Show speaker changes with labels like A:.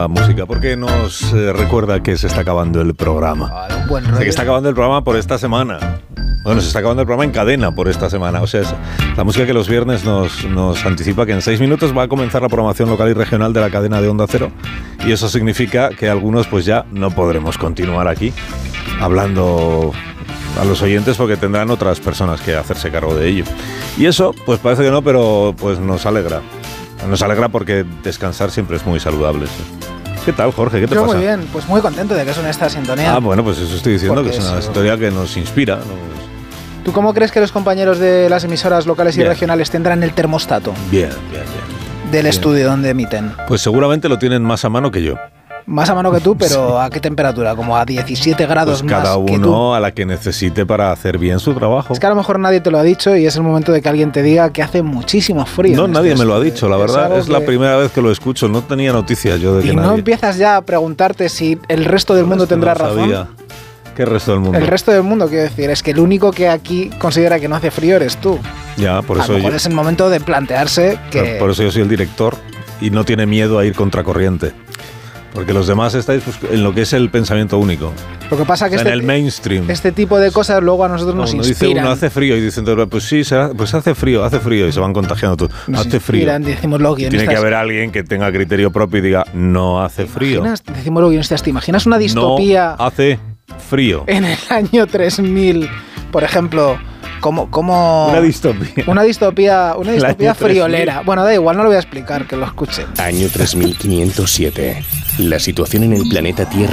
A: La música, porque nos recuerda que se está acabando el programa.
B: Buen
A: O sea, que está acabando el programa por esta semana. Bueno, se está acabando el programa en cadena por esta semana. O sea, es la música que los viernes nos anticipa que en 6 minutos va a comenzar la programación local y regional de la cadena de Onda Cero. Y eso significa que algunos pues ya no podremos continuar aquí hablando a los oyentes porque tendrán otras personas que hacerse cargo de ello. Y eso, pues parece que no, pero pues nos alegra. Nos alegra porque descansar siempre es muy saludable. ¿Sí? ¿Qué tal, Jorge? ¿Qué te pasa?
B: Muy bien, pues muy contento de que suene esta sintonía.
A: Ah, bueno, pues eso estoy diciendo,
B: porque
A: que es una sintonía que nos inspira, ¿no?
B: ¿Tú cómo crees que los compañeros de las emisoras locales y regionales tendrán el termostato?
A: Bien.
B: Del estudio donde emiten.
A: Pues seguramente lo tienen más a mano que yo.
B: Más a mano que tú, pero ¿a qué temperatura? Como a 17 grados
A: pues
B: más
A: cada
B: que tú.
A: uno a la que necesite para hacer bien su trabajo.
B: Es que a lo mejor nadie te lo ha dicho y es el momento de que alguien te diga que hace muchísimo frío.
A: No, nadie me lo ha
B: estudio.
A: dicho, la verdad. Es la primera vez que lo escucho. No tenía noticias yo de que
B: y
A: nadie...
B: no empiezas ya a preguntarte si el resto del mundo tendrá razón.
A: ¿Qué resto del mundo?
B: El resto del mundo, quiero decir, es que el único que aquí considera que no hace frío eres tú.
A: Ya, por
B: a
A: eso
B: lo mejor
A: yo...
B: es el momento de plantearse que...
A: Por eso yo soy el director y no tiene miedo a ir contracorriente. Porque los demás estáis pues, en lo que es el pensamiento único.
B: Lo que pasa es que
A: en el mainstream.
B: Este tipo de cosas luego a nosotros nos inspiran.
A: Dice uno, hace frío, y dicen, pues sí, pues hace frío, y se van contagiando todos. Hace frío.
B: Decimos los guionistas.
A: Tiene que haber alguien que tenga criterio propio y diga, no hace frío.
B: Decimos los guionistas, ¿te imaginas una distopía?
A: No hace frío.
B: En el año 3000, por ejemplo... Como
A: una distopía.
B: Una distopía friolera. Bueno, da igual, no lo voy a explicar, que lo escuchen.
C: Año 3507. La situación en el planeta Tierra